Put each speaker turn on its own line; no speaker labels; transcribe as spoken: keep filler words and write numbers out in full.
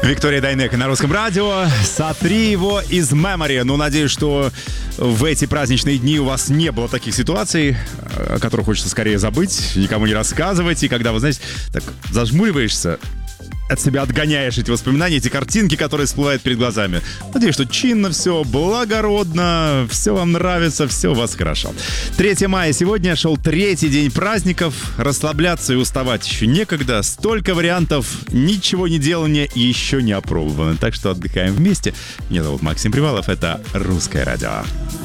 Виктория Дайнеко на Русском радио. Сотри его из memory. Ну, надеюсь, что в эти праздничные дни у вас не было таких ситуаций, о которых хочется скорее забыть, никому не рассказывать. И когда, вы знаете, так зажмуриваешься, от себя отгоняешь эти воспоминания, эти картинки, которые всплывают перед глазами. Надеюсь, что чинно все, благородно, все вам нравится, все у вас хорошо. третьего мая сегодня, шел третий день праздников. Расслабляться и уставать еще некогда. Столько вариантов, ничего не делания еще не опробовано. Так что отдыхаем вместе. Меня зовут Максим Привалов, это «Русское радио».